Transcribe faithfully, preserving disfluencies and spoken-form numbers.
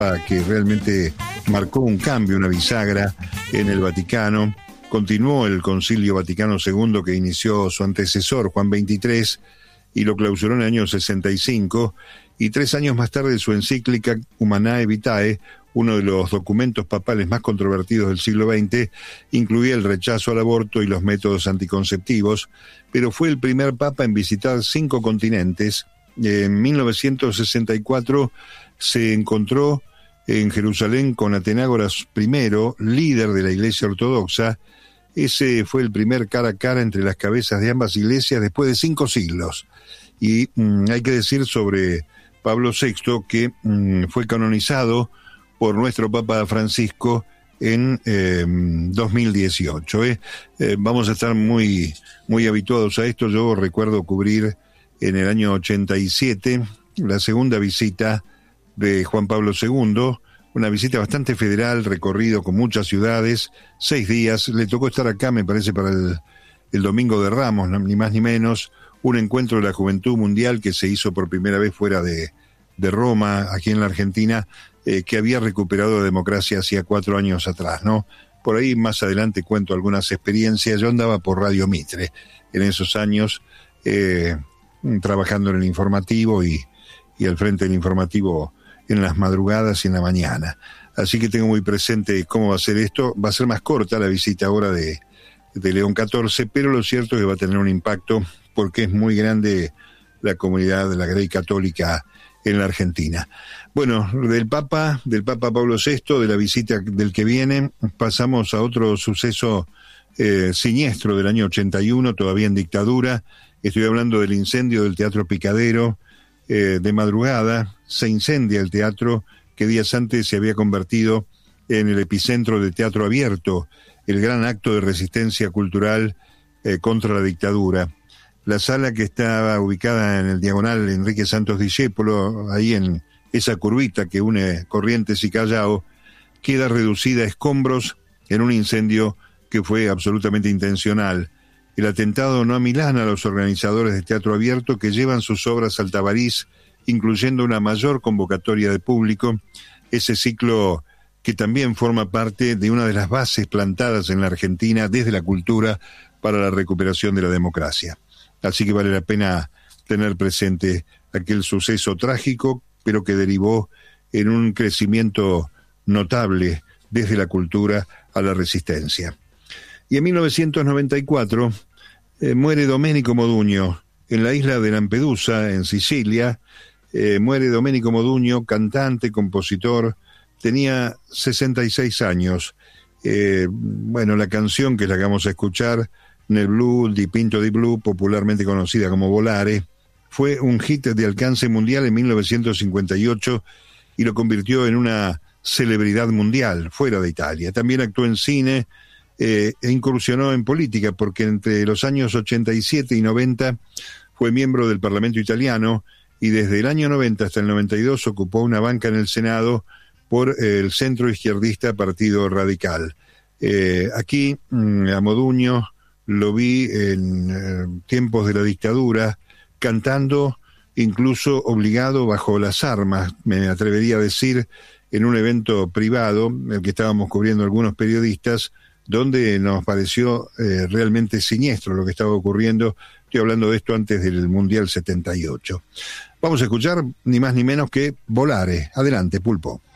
que realmente marcó un cambio, una bisagra en el Vaticano. Continuó el Concilio Vaticano segundo que inició su antecesor, Juan veintitrés, y lo clausuró en el año sesenta y cinco, y tres años más tarde su encíclica Humanae Vitae, uno de los documentos papales más controvertidos del siglo veinte, incluía el rechazo al aborto y los métodos anticonceptivos, pero fue el primer papa en visitar cinco continentes. En mil novecientos sesenta y cuatro se encontró en Jerusalén con Atenágoras primero, líder de la Iglesia Ortodoxa. Ese fue el primer cara a cara entre las cabezas de ambas iglesias después de cinco siglos. Y mmm, hay que decir sobre Pablo sexto que mmm, fue canonizado por nuestro Papa Francisco en eh, dos mil dieciocho. ¿eh? Eh, vamos a estar muy, muy habituados a esto. Yo recuerdo cubrir en el año ochenta y siete la segunda visita de Juan Pablo segundo, una visita bastante federal, recorrido con muchas ciudades, seis días. Le tocó estar acá, me parece, para el, el Domingo de Ramos, no, ni más ni menos, un encuentro de la juventud mundial que se hizo por primera vez fuera de, de Roma, aquí en la Argentina, eh, que había recuperado la democracia hacía cuatro años atrás, ¿no? Por ahí más adelante cuento algunas experiencias. Yo andaba por Radio Mitre en esos años, eh, trabajando en el informativo y, y al frente del informativo en las madrugadas y en la mañana. Así que tengo muy presente cómo va a ser esto. Va a ser más corta la visita ahora de, de León catorce, pero lo cierto es que va a tener un impacto porque es muy grande la comunidad de la Grey Católica en la Argentina. Bueno, del Papa, del Papa Pablo sexto, de la visita del que viene, pasamos a otro suceso eh, siniestro del año ochenta y uno, todavía en dictadura. Estoy hablando del incendio del Teatro Picadero. Eh, de madrugada se incendia el teatro que días antes se había convertido en el epicentro del teatro abierto, el gran acto de resistencia cultural eh, contra la dictadura. La sala, que estaba ubicada en el diagonal Enrique Santos Discépolo, ahí en esa curvita que une Corrientes y Callao, queda reducida a escombros en un incendio que fue absolutamente intencional. El atentado no amilana a los organizadores de teatro abierto, que llevan sus obras al Tabarís, incluyendo una mayor convocatoria de público, ese ciclo que también forma parte de una de las bases plantadas en la Argentina desde la cultura para la recuperación de la democracia. Así que vale la pena tener presente aquel suceso trágico, pero que derivó en un crecimiento notable desde la cultura a la resistencia. Y en mil novecientos noventa y cuatro eh, muere Domenico Modugno en la isla de Lampedusa, en Sicilia. Eh, muere Domenico Modugno, cantante, compositor, tenía sesenta y seis años. Eh, bueno, la canción que la que vamos a escuchar, Nel Blu di Pinto di Blu, popularmente conocida como Volare, fue un hit de alcance mundial en mil novecientos cincuenta y ocho y lo convirtió en una celebridad mundial fuera de Italia. También actuó en cine, Eh, e incursionó en política, porque entre los años ochenta y siete y noventa fue miembro del Parlamento italiano y desde el año noventa hasta el noventa y dos ocupó una banca en el Senado por eh, el centro izquierdista Partido Radical. Eh, aquí mmm, a Modugno lo vi en eh, tiempos de la dictadura, cantando, incluso obligado bajo las armas, me atrevería a decir, en un evento privado, el que estábamos cubriendo algunos periodistas, donde nos pareció eh, realmente siniestro lo que estaba ocurriendo. Estoy hablando de esto antes del Mundial setenta y ocho. Vamos a escuchar ni más ni menos que Volare. Adelante, Pulpo.